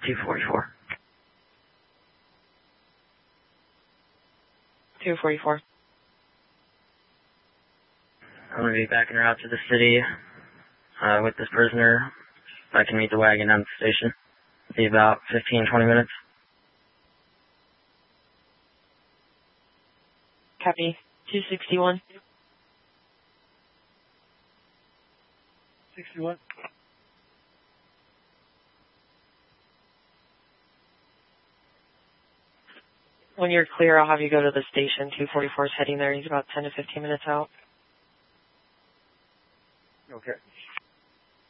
244. 244. I'm going to be backing her out to the city with this prisoner. If I can meet the wagon at the station. It'll be about 15-20 minutes. Copy. 261. 61. When you're clear, I'll have you go to the station. 244 is heading there. He's about 10 to 15 minutes out. Okay.